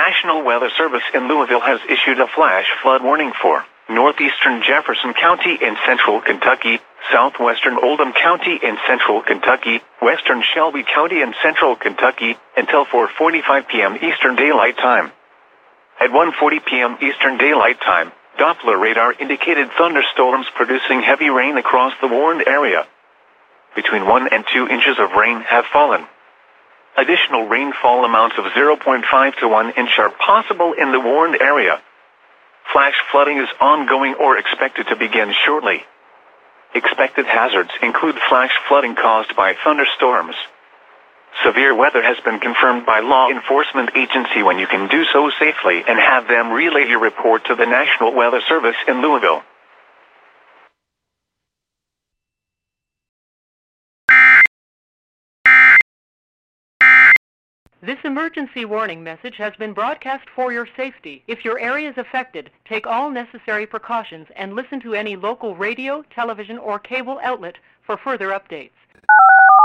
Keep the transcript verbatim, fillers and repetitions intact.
National Weather Service in Louisville has issued a flash flood warning for northeastern Jefferson County in central Kentucky, southwestern Oldham County in central Kentucky, western Shelby County in central Kentucky, until four forty-five p m Eastern Daylight Time. At one forty p m Eastern Daylight Time, Doppler radar indicated thunderstorms producing heavy rain across the warned area. Between one and two inches of rain have fallen. Additional rainfall amounts of zero point five to one inch are possible in the warned area. Flash flooding is ongoing or expected to begin shortly. Expected hazards include flash flooding caused by thunderstorms. Severe weather has been confirmed by law enforcement agency when you can do so safely and have them relay your report to the National Weather Service in Louisville. This emergency warning message has been broadcast for your safety. If your area is affected, take all necessary precautions and listen to any local radio, television, or cable outlet for further updates.